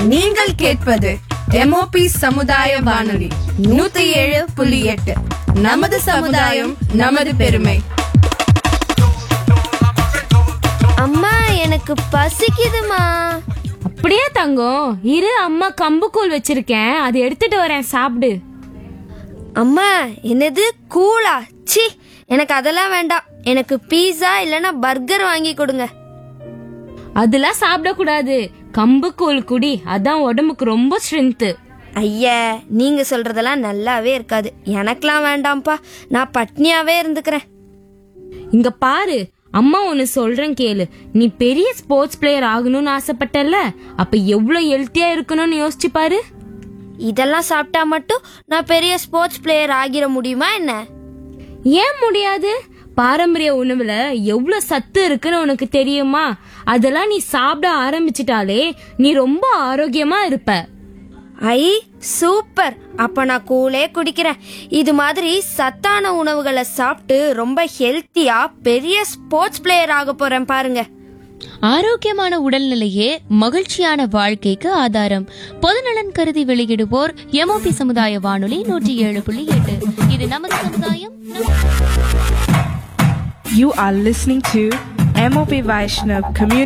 நீங்கள் கேட்பது MOP சமுதாய வானொலி 107.8. நமது சமுதாயம் நமது பெருமை. அம்மா எனக்கு பசிக்குதுமா. அப்படியே தங்கம் இரு, அம்மா கம்புக்கூழ் வச்சிருக்கேன், அது எடுத்துட்டு வரேன், சாப்பிடு. அம்மா என்னது கூலா? சி, எனக்கு அதெல்லாம் வேண்டாம். எனக்கு பீஸா இல்லனா பர்கர் வாங்கி கொடுங்க. அதெல்லாம் சாப்பிடக்கூடாது, கம்புக்கூழ் குடி, அதான் உடம்புக்கு ரொம்ப ஸ்ட்ரென்த். ஐயா, நீங்க சொல்றதெல்லாம் நல்லாவே இருக்காது. எனக்கெல்லாம் வேண்டாம்ப்பா, நான் பட்னியாவே இருந்துக்கிறேன். இங்க பாரு, அம்மா ஒன்னு சொல்றேன் கேளு. நீ பெரிய ஸ்போர்ட்ஸ் பிளேயர் ஆகணும்னு ஆசைப்பட்டல, அப்ப எவ்வளவு ஹெல்த்தியா இருக்கணும்னு யோசிச்சு பாரு. இதெல்லாம் சாப்பிட்டா மட்டும் நான் பெரிய ஸ்போர்ட்ஸ் பிளேயர் ஆகிட முடியுமா என்ன? ஏன் முடியாது? பாரம்பரிய உணவுல எவ்வளவு சத்து இருக்குன்னு உனக்கு தெரியுமா? அதெல்லாம் நீ சாப்பிட ஆரம்பிச்சிட்டாலே நீ ரொம்ப ஆரோக்கியமா இருப்ப. ஐ சூப்பர். அப்ப நான் கூலே குடிக்கிறேன். இது மாதிரி சத்தான உணவுகளை சாப்பிட்டு ரொம்ப ஹெல்த்தியா பெரிய ஸ்போர்ட்ஸ் பிளேயர் ஆக போறேன் பாருங்க. ஆரோக்கியமான உடல்நிலையே மகிழ்ச்சியான வாழ்க்கைக்கு ஆதாரம். பொதுநலன் கருதி வெளியிடுவோர் MOP சமுதாய வானொலி 107.8. இது நமது சமுதாயம். You are listening to MOP Vaishnav Community